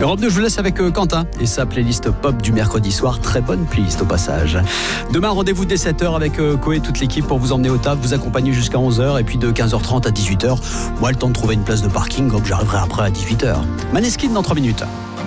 Europe 2, je vous laisse avec Quentin et sa playlist pop du mercredi soir. Très bonne playlist au passage. Demain, rendez-vous dès 7h avec Koé et toute l'équipe pour vous emmener au taf, vous accompagner jusqu'à 11h et puis de 15h30 à 18h. Moi, le temps de trouver une place de parking, hop, j'arriverai après à 18h. Maneskin dans 3 minutes.